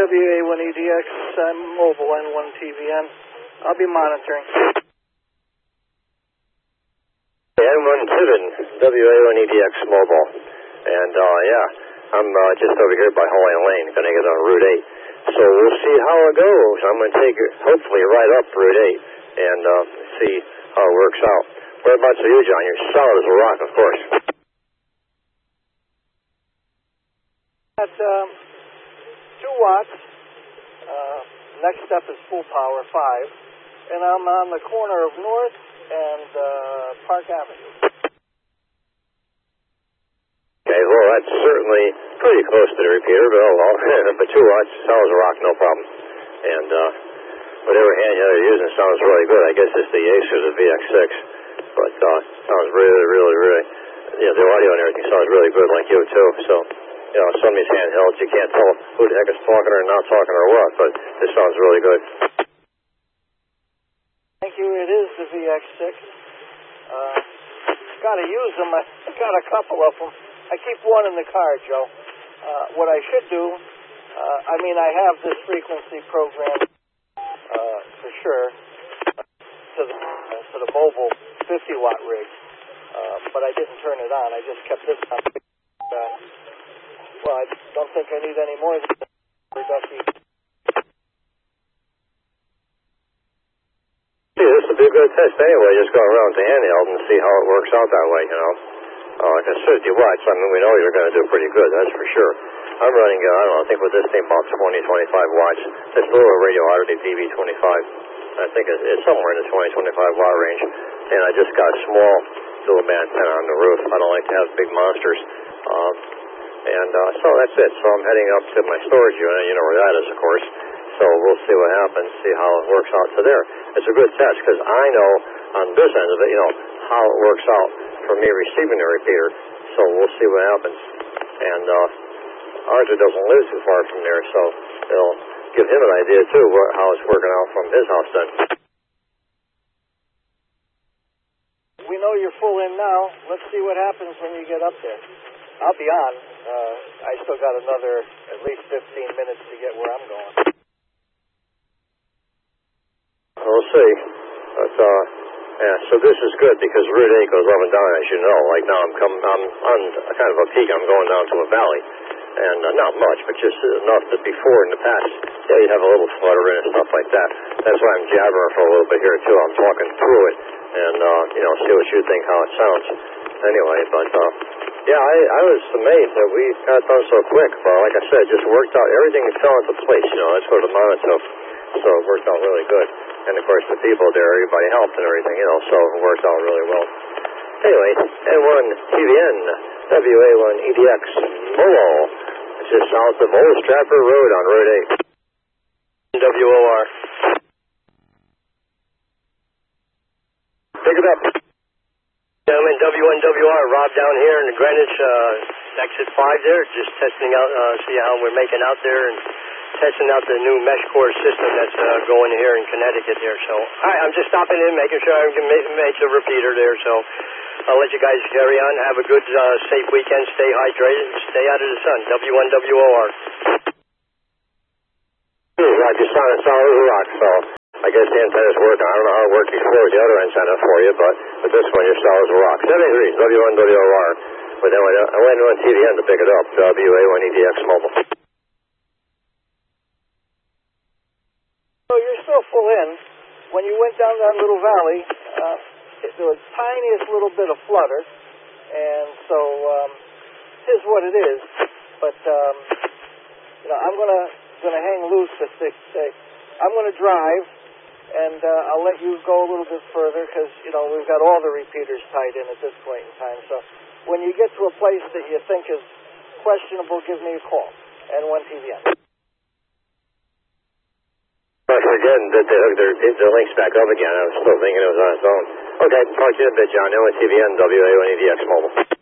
WA1EDX, I'm mobile N1TVN. I'll be monitoring. N17, WA1EDX mobile. And, I'm just over here by Holly Lane, going to get on Route 8. So we'll see how it goes. I'm going to take it, hopefully, right up Route 8 and see how it works out. Whereabouts are you, John? You're solid as a rock, of course. At 2 watts. Next step is full power, 5. And I'm on the corner of North and Park Avenue. Okay, well, that's certainly pretty close to the repeater, but oh well. But 2 watts, solid as a rock, no problem. And whatever handheld you're using sounds really good. I guess it's the Ace or the VX6. But sounds really, really, really, the audio and everything sounds really good, like you too. So, some of these handhelds, you can't tell who the heck is talking or not talking or what, but this sounds really good. Thank you. It is the VX6. Got to use them. I got a couple of them. I keep one in the car, Joe. What I should do, I have this frequency program for sure to the mobile 50-watt rig, but I didn't turn it on. I just kept this on. Well, I don't think I need any more than Ducky. See, this would be a good test anyway. Just go around the handheld and see how it works out that way, Like at 50 watts, we know you're going to do pretty good, that's for sure. I'm running, I think with this thing about 20, 25 watts. This little Radio Oddity DB25. I think it's somewhere in the 20, 25 watt range. And I just got a small little antenna on the roof. I don't like to have big monsters. So that's it. So I'm heading up to my storage unit. You know where that is, of course. So we'll see what happens, see how it works out to there. It's a good test because I know on this end of it, how it works out for me receiving the repeater. So we'll see what happens. And Arthur doesn't live too far from there, so it'll give him an idea, too, how it's working out from his house then. We know you're full in now. Let's see what happens when you get up there. I'll be on. I still got another at least 15 minutes to get where I'm going. We'll see. But, so this is good because Route 8 goes up and down, as you know. Like now I'm on a kind of a peak. I'm going down to a valley. And not much, but just enough that before in the past, you'd have a little flutter in and stuff like that. That's why I'm jabbering for a little bit here, too. I'm talking through it and, see what you think, how it sounds. Anyway, but, I was amazed that we got done so quick. But like I said, it just worked out. Everything fell into place, That's what the monitor. So it worked out really good. And, of course, the people there, everybody helped and everything, so it worked out really well. Anyway, N1TVN, WA1EDX, Molo. It's just south of Old Stratford Road on Route 8. WOR. Pick it up. Gentlemen, W1WR, Rob down here in the Greenwich, exit 5 there, just testing out, see how we're making out there and testing out the new mesh core system that's going here in Connecticut there. So, all right, I'm just stopping in, making sure I can make the repeater there. So, I'll let you guys carry on. Have a good, safe weekend. Stay hydrated. Stay out of the sun. W1WOR. Rob, you sound solid as a rock, so I guess the antenna's working. I don't know how it worked before with the other antenna for you, but with this one, you're solid as a rock. 73, W1WOR. But then I went on TVN to pick it up, WA1EDX Mobile. So you're still full in. When you went down that little valley, there was tiniest little bit of flutter, and so here's what it is. But I'm gonna hang loose to say I'm gonna drive, and I'll let you go a little bit further because we've got all the repeaters tied in at this point in time. So when you get to a place that you think is questionable, give me a call. N1TVN. Again, that they hooked the links back up again. I was still thinking it was on its own. Okay, talk to you in a bit, John. N1TVN, WA1EDX Mobile.